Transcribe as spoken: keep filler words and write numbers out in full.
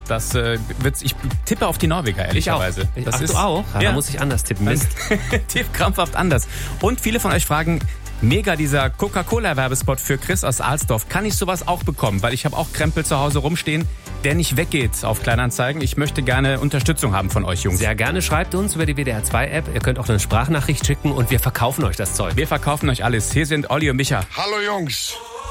Das äh, wird's, ich tippe auf die Norweger, ehrlicherweise. Ich auch. Das Ach, ist, du auch? Ja, ja. Da muss ich anders tippen. Mist. Tipp krampfhaft anders. Und viele von euch fragen, mega dieser Coca-Cola-Werbespot für Chris aus Alsdorf. Kann ich sowas auch bekommen? Weil ich habe auch Krempel zu Hause rumstehen, der nicht weggeht auf Kleinanzeigen. Ich möchte gerne Unterstützung haben von euch, Jungs. Sehr gerne, schreibt uns über die W D R zwei App. Ihr könnt auch eine Sprachnachricht schicken und wir verkaufen euch das Zeug. Wir verkaufen euch alles. Hier sind Olli und Micha. Hallo Jungs,